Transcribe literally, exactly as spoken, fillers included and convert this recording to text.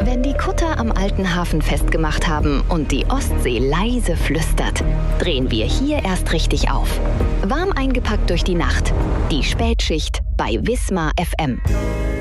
Wenn die Kutter am alten Hafen festgemacht haben und die Ostsee leise flüstert, drehen wir hier erst richtig auf. Warm eingepackt durch die Nacht. Die Spätschicht bei Wismar F M.